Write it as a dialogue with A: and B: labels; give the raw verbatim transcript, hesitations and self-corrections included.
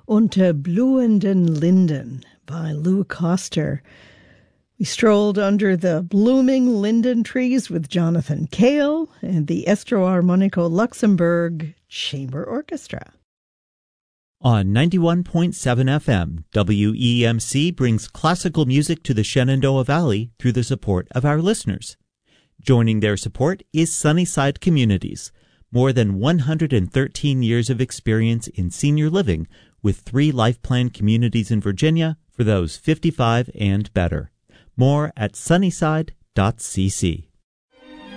A: Unter blühenden Linden by Lou Koster. We strolled under the blooming linden trees with Jonathan Cale and the Estro Armonico Luxembourg Chamber Orchestra.
B: On ninety-one point seven F M, W E M C brings classical music to the Shenandoah Valley through the support of our listeners. Joining their support is Sunnyside Communities, more than one hundred thirteen years of experience in senior living with three life plan communities in Virginia for those fifty-five and better. More at sunnyside dot c c.